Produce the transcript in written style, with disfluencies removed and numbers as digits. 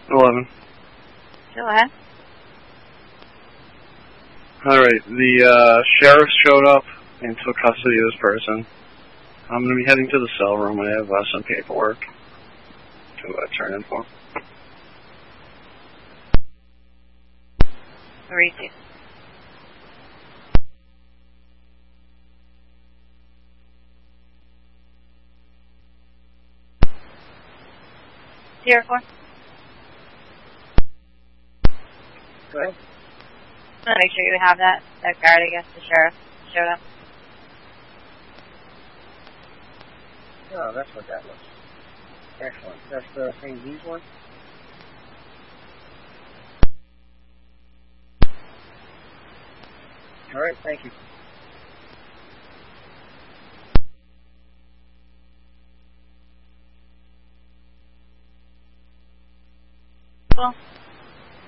11. Go ahead. Alright, the sheriff showed up and took custody of this person. I'm going to be heading to the cell room. I have some paperwork to turn in for. Receipt. Sierra 4. Go ahead. I want to make sure you have that guard against the sheriff showed up. Oh, that's what that looks. Excellent. That's the St. G's one? All right, thank you. Cool.